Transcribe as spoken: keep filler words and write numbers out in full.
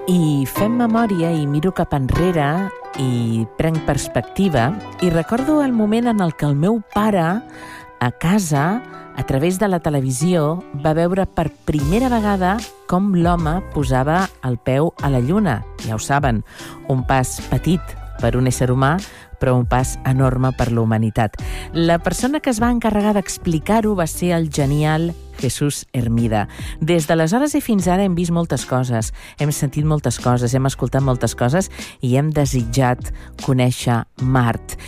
I fem memòria i miro cap enrere i prenc perspectiva i recordo el moment en el que el meu pare, a casa, a través de la televisió, va veure per primera vegada com l'home posava el peu a la lluna. Ja ho saben, un pas petit per un ésser humà, però un pas enorme per la humanitat. La persona que es va encarregar d'explicar-ho va ser el genial Jesús Hermida. Des d'aleshores i fins ara hem vist moltes coses, hem sentit moltes coses, hem escoltat moltes coses i hem desitjat conèixer Mart.